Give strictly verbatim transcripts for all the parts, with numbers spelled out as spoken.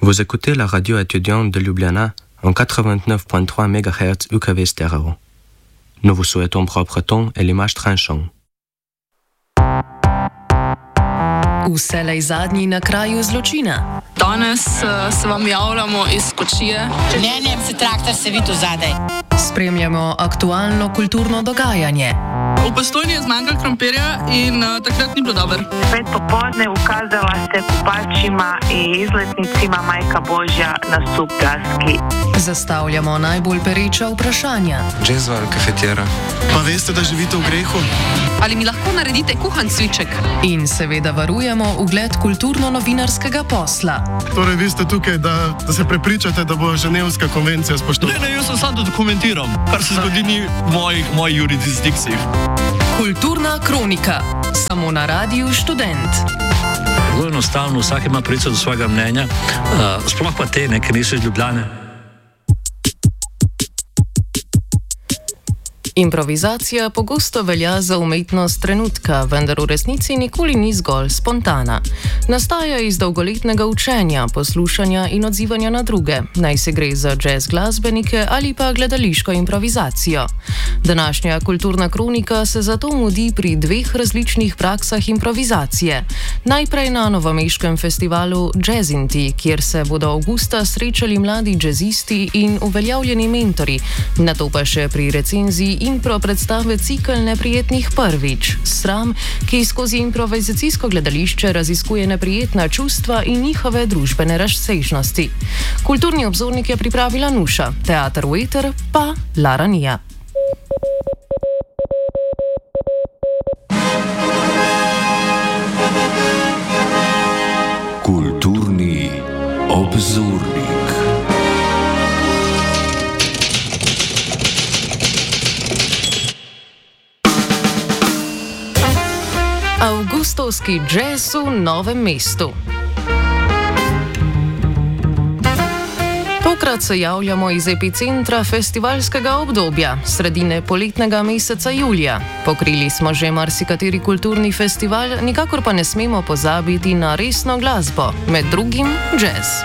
Vous écoutez la radio étudiante de Ljubljana en quatre-vingt-neuf virgule trois mégahertz U K V stéréo. Nous vous souhaitons propre ton et l'image tranchant. Vselej zadnji na kraju zločina. Danes uh, se vam javljamo iz Kočije. Ne, ne, se traktor se vidi zadaj. Spremljamo aktualno kulturno dogajanje. V Postojni je zmanjkalo krompirja in uh, takrat ni bilo dobro. Pet popoldne ukazala se kupačima in izletnicima Majka Božja na Subgaski. Zastavljamo najbolj pereča vprašanja. Džezva ali kafetjera? Pa veste, da živite v grehu? Ali mi lahko naredite kuhan cviček? In seveda varujemo ugled kulturno-novinarskega posla. Torej, vi ste tukaj, da, da se prepričate, da bo Ženevska konvencija spoštovana? Ne, ne, jaz sem samo da dokumentiram, kar se zgodi ni v mojih, mojih jurisdikcijah. Kulturna kronika. Samo na Radiu Študent. Zelo enostavno, vsak ima pravico do svojega mnenja, uh, sploh pa te, ne, ker niso iz Ljubljane. Improvizacija pogosto velja za umetnost trenutka, vendar v resnici nikoli ni zgolj spontana. Nastaja iz dolgoletnega učenja, poslušanja in odzivanja na druge, naj se gre za jazz glasbenike ali pa gledališko improvizacijo. Današnja kulturna kronika se zato mudi pri dveh različnih praksah improvizacije. Najprej na novomeškem festivalu Jazzinti, kjer se bodo avgusta srečali mladi jazzisti in uveljavljeni mentori, nato pa še pri recenziji impro predstave cikel Neprijetnih prvič, sram, ki skozi improvizacijsko gledališče raziskuje neprijetna čustva in njihove družbene razsežnosti. Kulturni obzornik je pripravila Nuša, teater Veter pa Lara Nija. Kulturni obzornik. Avgustovski džez v Novem mestu. Tokrat se javljamo iz epicentra festivalskega obdobja, sredine poletnega meseca julija. Pokrili smo že marsikateri kulturni festival, nikakor pa ne smemo pozabiti na resno glasbo, med drugim džez.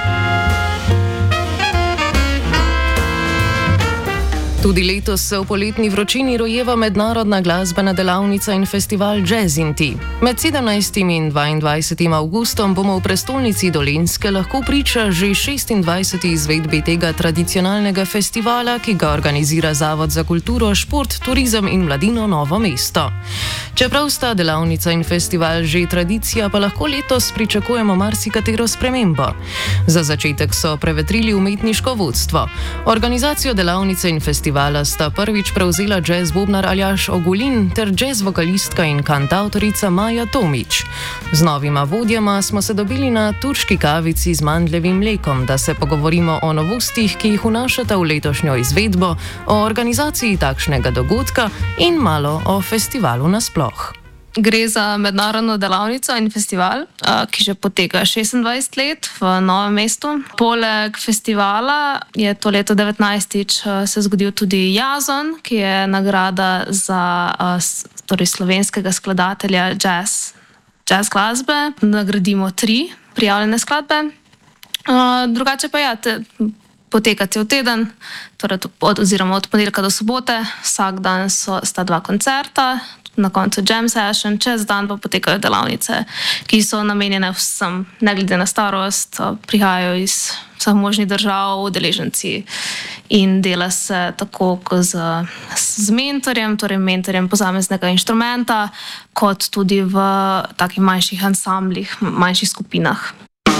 Tudi letos se v poletni vročini rojeva mednarodna glasbena delavnica in festival Jazzinti. Med sedemnajstim in dvaindvajsetim avgustom bomo v prestolnici Dolenjske lahko priča že šestindvajseti izvedbi tega tradicionalnega festivala, ki ga organizira Zavod za kulturo, šport, turizem in mladino Novo mesto. Čeprav sta delavnica in festival že tradicija, pa lahko letos pričakujemo marsikatero spremembo. Za začetek so prevetrili umetniško vodstvo. Organizacijo delavnice in festivala sta prvič prevzela jazz bobnar Aljaž Ogulin ter jazz vokalistka in kantavtorica Maja Tomič. Z novima vodjama smo se dobili na turški kavici z mandljevim mlekom, da se pogovorimo o novostih, ki jih vnašata v letošnjo izvedbo, o organizaciji takšnega dogodka in malo o festivalu nasploh. Gre za mednarodno delavnico in festival, ki že poteka šestindvajset let v Novem mestu. Poleg festivala je to leto devetnajstič se zgodil tudi Jazon, ki je nagrada za torej slovenskega skladatelja jazz, jazz glasbe. Nagradimo tri prijavljene skladbe. Drugače pa ja, te, poteka cel teden, torej od, oziroma od ponedeljka do sobote. Vsak dan so, sta dva koncerta. Na koncu jam session, čez dan pa potekajo delavnice, ki so namenjene vsem, ne glede na starost, prihajajo iz vseh možnih držav, udeleženci in dela se tako z, z mentorjem, torej mentorjem posameznega inštrumenta, kot tudi v takih manjših ansamblih, manjših skupinah.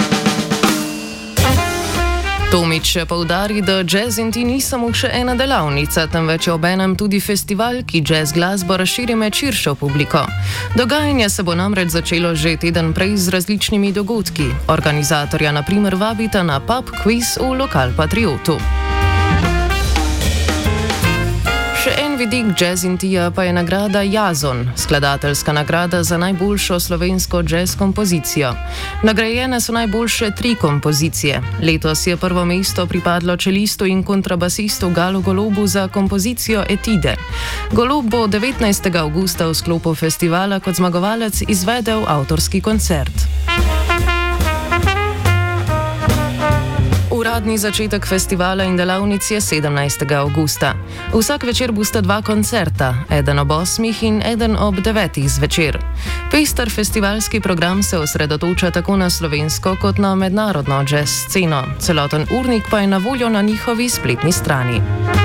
Tomič še poudari, da Jazzinti ni samo še ena delavnica, temveč je obenem tudi festival, ki jazz glasbo razširi med širšo publiko. Dogajanje se bo namreč začelo že teden prej z različnimi dogodki. Organizatorja na primer vabita na pub quiz v Lokal Patriotu. Še en vidik Jazzintija pa je nagrada Jazon, skladateljska nagrada za najboljšo slovensko jazz kompozicijo. Nagrajene so najboljše tri kompozicije. Letos je prvo mesto pripadlo čelistu in kontrabasistu Galu Golobu za kompozicijo Etide. Golob bo devetnajstega avgusta v sklopu festivala kot zmagovalec izvedel avtorski koncert. Uradni začetek festivala in delavnic je sedemnajstega avgusta. Vsak večer bosta dva koncerta, eden ob osmih in eden ob devetih zvečer. Pester festivalski program se osredotoča tako na slovensko kot na mednarodno jazz sceno. Celoten urnik pa je na voljo na njihovi spletni strani.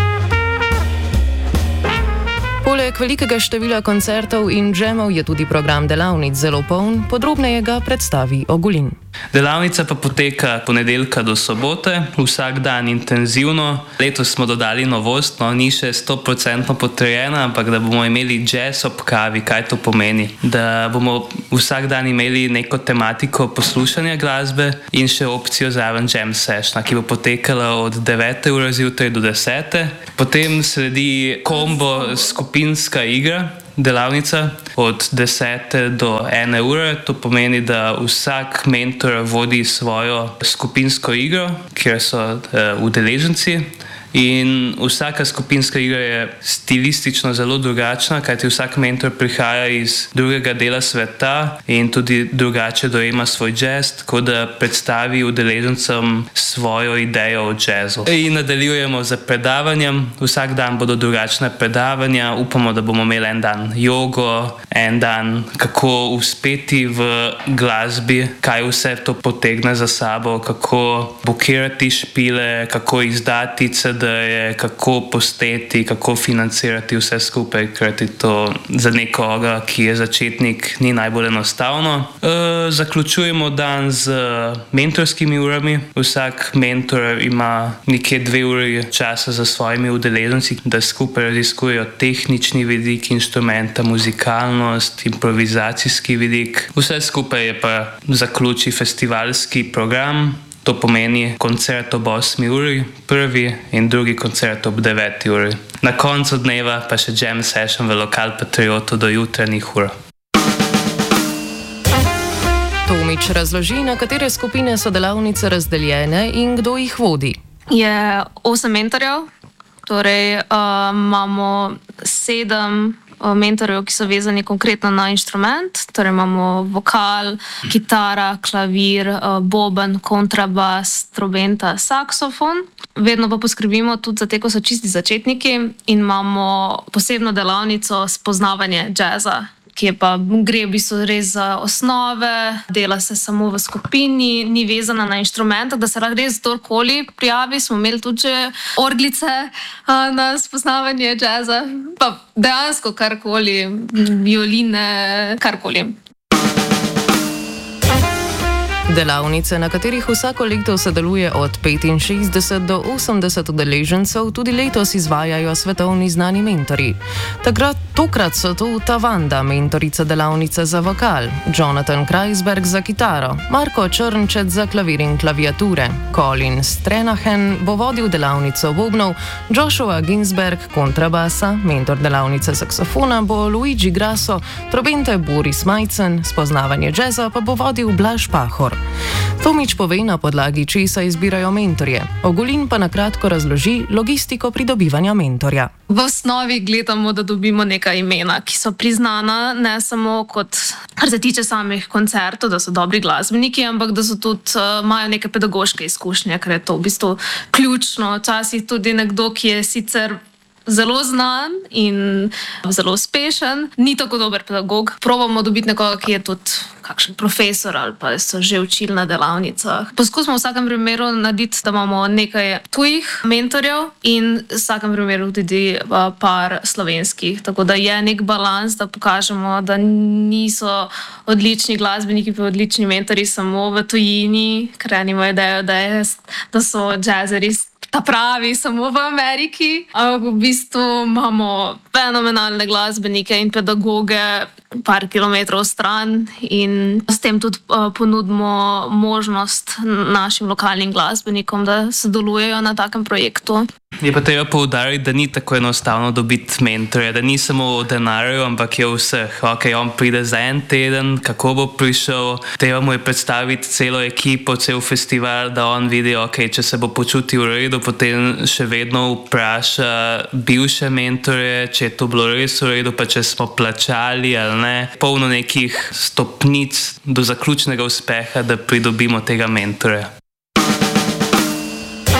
Poleg velikega števila koncertov in džemov je tudi program delavnic zelo poln, podrobneje ga predstavi Ogulin. Delavnica pa poteka ponedeljka do sobote, vsak dan intenzivno. Letos smo dodali novost, no ni še sto procentno potrjena, ampak da bomo imeli jazz ob kavi, kaj to pomeni. Da bomo vsak dan imeli neko tematiko poslušanja glasbe in še opcijo zraven jam sessiona, ki bo potekala od devete ure zjutraj do desete. Potem sledi kombo skupinska igra, delavnica od desete do ene ure. To pomeni, da vsak mentor vodi svojo skupinsko igro, kjer so uh, udeleženci. In vsaka skupinska igra je stilistično zelo drugačna, kajti vsak mentor prihaja iz drugega dela sveta in tudi drugače dojema svoj jazz, tako da predstavi udeležencem svojo idejo o jazzu. In nadaljujemo z predavanjem. Vsak dan bodo drugačne predavanja. Upamo, da bomo imeli en dan jogo, en dan kako uspeti v glasbi, kaj vse to potegne za sabo, kako bukirati špile, kako izdati C D, kako posteti, kako financirati vse skupaj, ker je to za nekoga, ki je začetnik, ni najbolj enostavno. E, zaključujemo dan z mentorskimi urami. Vsak mentor ima nekje dve uri časa za svojimi udeleženci, da skupaj raziskujejo tehnični vidik inštrumenta, muzikalnost, improvizacijski vidik. Vse skupaj je pa zaključi festivalski program. To pomeni koncert ob osmi uri, prvi in drugi koncert ob deveti uri. Na koncu dneva pa še jam session v Lokal Patriotu do jutranjih ur. Tomič razloži, na katere skupine so delavnice razdeljene in kdo jih vodi. Je osem mentorjev, torej uh, imamo sedem mentorjev, ki so vezani konkretno na inštrument. Torej imamo vokal, kitara, klavir, boben, kontrabas, trobenta, saksofon. Vedno pa poskrbimo tudi za te, ko so čisti začetniki, in imamo posebno delavnico spoznavanje jazza, ki je pa gre v bistvu res za osnove, dela se samo v skupini, ni vezana na inštrument, da se lahko res kdorkoli prijavi. Smo imeli tudi že orglice uh, na spoznavanje jazza, pa dejansko karkoli, violine, karkoli. Delavnice, na katerih vsako leto sodeluje od petinšestdeset do osemdeset udeležencev, tudi letos izvajajo svetovni znani mentorji. Takrat, tokrat so tu Tavanda, mentorica delavnice za vokal, Jonathan Kreisberg za kitaro, Marko Črnčet za klavir in klaviature, Colin Strenahan bo vodil delavnico bobnov, Joshua Ginsberg kontrabasa, mentor delavnice saksofona bo Luigi Grasso, trobente Boris Majcen, spoznavanje jazza pa bo vodil Blaž Pahor. Tomič pove, na podlagi česa izbirajo mentorje. Ogulin pa na kratko razloži logistiko pridobivanja mentorja. V osnovi gledamo, da dobimo neka imena, ki so priznana ne samo kot, kar se tiče samih koncertov, da so dobri glasbeniki, ampak da so tudi, uh, imajo neke pedagoške izkušnje, ker je to v bistvu ključno. Včasih tudi nekdo, ki je sicer zelo znan in zelo uspešen, ni tako dober pedagog. Probamo dobiti nekoga, ki je tudi kakšen profesor ali pa so že učili na delavnicah. Poskusimo v vsakem primeru narediti, da imamo nekaj tujih mentorjev in v vsakem primeru tudi par slovenskih. Tako da je nek balans, da pokažemo, da niso odlični glasbeniki pa odlični mentori samo v tujini, ker eni imajo idejo, da, je, da so jazzeri ta pravi samo v Ameriki. Ampak v bistvu imamo fenomenalne glasbenike in pedagoge par kilometrov stran in s tem tudi uh, ponudimo možnost našim lokalnim glasbenikom, da sodelujejo na takem projektu. Je pa treba poudariti, da ni tako enostavno dobiti mentorja, da ni samo o denarju, ampak je vseh. Ok, on pride za en teden, kako bo prišel, treba mu je predstaviti celo ekipo, cel festival, da on vidi, ok, če se bo počutil v redu, potem še vedno vpraša bivše mentorje, če je to bilo res v redu, pa če smo plačali ali ne. Polno nekih stopnic do zaključnega uspeha, da pridobimo tega mentorja.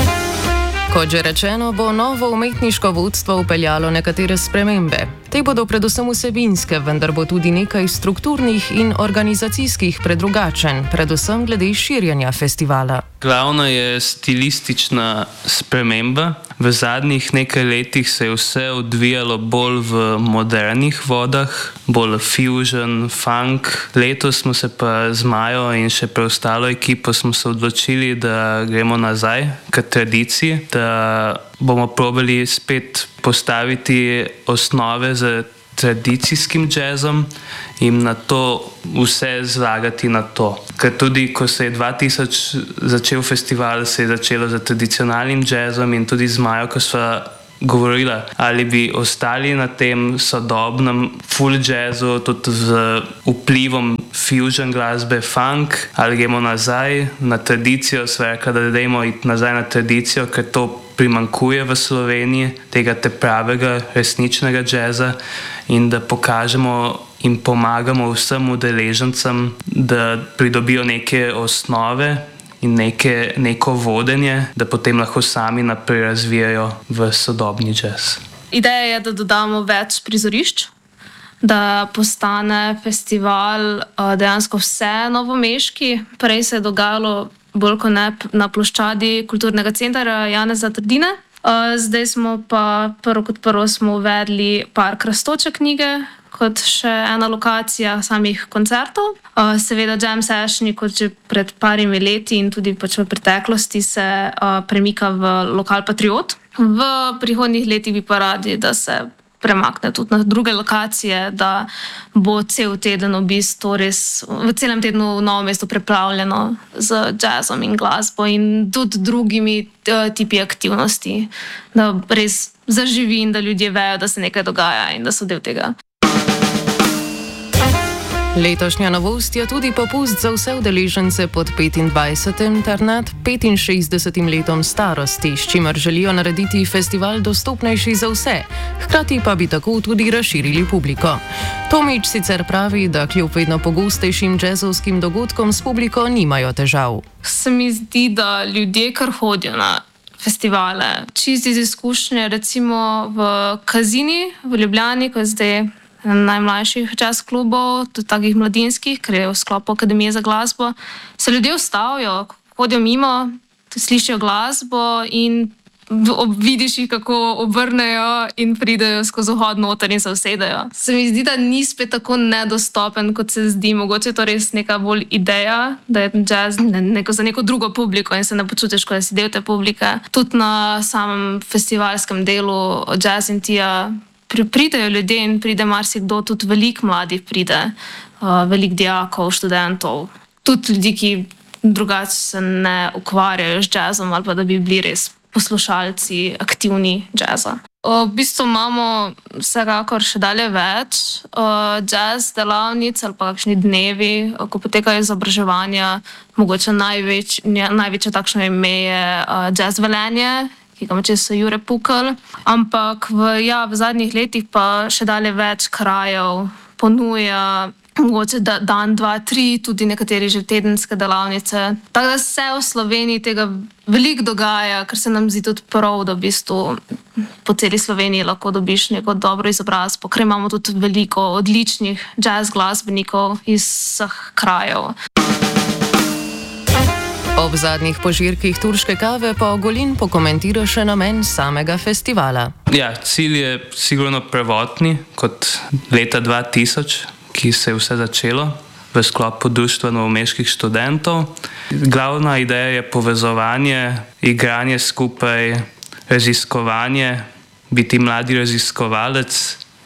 Kot že rečeno, bo novo umetniško vodstvo upeljalo nekatere spremembe. Te bodo predvsem vsebinske, vendar bo tudi nekaj strukturnih in organizacijskih predrugačenj, predvsem glede širjenja festivala. Glavna je stilistična sprememba. V zadnjih nekaj letih se je vse odvijalo bolj v modernih vodah, bolj fusion, funk. Letos smo se pa z Majo in še preostalo ekipo smo se odločili, da gremo nazaj k tradiciji, da bomo probali spet postaviti osnove z tradicijskim jazzom in na to vse zlagati na to. Ker tudi, ko se je dva tisoč začel festival, se je začelo z tradicionalnim jazzom in tudi z Majo, ko sva govorila, ali bi ostali na tem sodobnem full jazzu, tudi z vplivom fusion glasbe, funk, ali gremo nazaj na tradicijo, sva rekla, da dajmo iti nazaj na tradicijo, ker to primankuje v Sloveniji, tega te pravega, resničnega jazza in da pokažemo in pomagamo vsem udeležencem, da pridobijo neke osnove in neke, neko vodenje, da potem lahko sami naprej razvijajo v sodobni jazz. Ideja je, da dodamo več prizorišč, da postane festival dejansko vse novomeški. Prej se je dogajalo bolj kot ne na ploščadi Kulturnega centra Janeza Trdine. Zdaj smo pa prvo kot prvo smo uvedli Park Rastoče knjige kot še ena lokacija samih koncertov. Seveda jam sessioni, kot že pred parimi leti in tudi pač v preteklosti, se premika v lokal Patriot. V prihodnjih letih bi pa radi, da se premakne tudi na druge lokacije, da bo cel teden v bistvu res, v celem tednu v Novem mestu preplavljeno z jazzom in glasbo in tudi drugimi tipi aktivnosti, da res zaživi in da ljudje vejo, da se nekaj dogaja in da so del tega. Letošnja novost je tudi popust za vse udeležence pod petindvajsetim ter nad petinšestdesetim letom starosti, s čimer želijo narediti festival dostopnejši za vse, hkrati pa bi tako tudi razširili publiko. Tomič sicer pravi, da kljub vedno pogostejšim jazzovskim dogodkom s publiko nimajo težav. Se mi zdi, da ljudje, kar hodijo na festivale, čisto iz izkušnje, recimo v Kazini, v Ljubljani, ko je zdaj najmlajših jazz klubov, tudi takih mladinskih, ker je v sklopu Akademije za glasbo, se ljudje ustavijo, hodijo mimo, slišijo glasbo in vidiš jih, kako obrnejo in pridejo skozi vhod noter in se usedejo. Se mi zdi, da ni spet tako nedostopen, kot se zdi. Mogoče je to res neka bolj ideja, da je jazz neko, za neko drugo publiko in se ne počutiš, kot da si del te publike. Tudi na samem festivalskem delu Jazz in Tija pridejo ljudje in pride marsikdo, tudi veliko mladih pride, uh, veliko dijakov, študentov, tudi ljudi, ki drugače se ne ukvarjajo z jazzom ali pa da bi bili res poslušalci aktivni jazza. Uh, v bistvu imamo vsekakor še dalje več uh, jazz delavnic ali pa kakšni dnevi, uh, ko potekajo izobraževanja. Mogoče največ, največje takšno ime je uh, Jazz Velenje, ki ga moče so Jure Pukl, ampak v, ja, v zadnjih letih pa še dalje več krajev ponuja, mogoče da, dan, dva, tri, tudi nekateri že tedenske delavnice. Tako da se v Sloveniji tega veliko dogaja, ker se nam zdi tudi prav, da v bistvu po celi Sloveniji lahko dobiš neko dobro izobrazbo, ker imamo tudi veliko odličnih jazz glasbenikov iz vseh krajev. Ob zadnjih požirkih turške kave pa Ogulin pokomentira še namen samega festivala. Ja, cilj je sigurno prvotni, kot leta dva tisoč, ki se je vse začelo v sklopu Društva novomeških študentov. Glavna ideja je povezovanje, igranje skupaj, raziskovanje, biti mladi raziskovalec.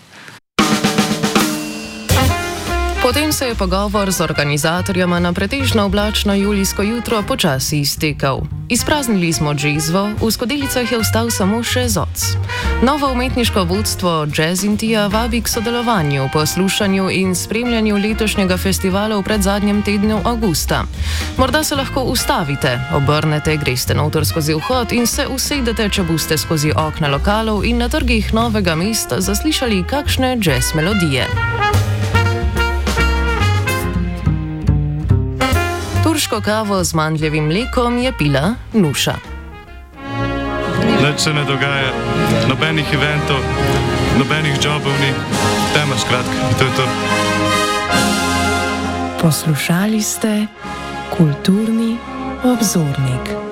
Potem se je pogovor z organizatorjema na pretežno oblačno julijsko jutro počasi iztekel. Izpraznili smo džezvo, v skodelicah je ostal samo še zoc. Novo umetniško vodstvo Jazz in Tija vabi k sodelovanju, poslušanju in spremljanju letošnjega festivala v predzadnjem tednu avgusta. Morda se lahko ustavite, obrnete, greste noter skozi vhod in se usedete, če boste skozi okna lokalov in na trgih Novega mesta zaslišali kakšne jazz melodije. Turško kavo z mandljevim mlekom je pila Nuša. nič se ne dogaja, nobenih eventov, nobenih jobov ni, tema skratka, to je to. Poslušali ste Kulturni obzornik.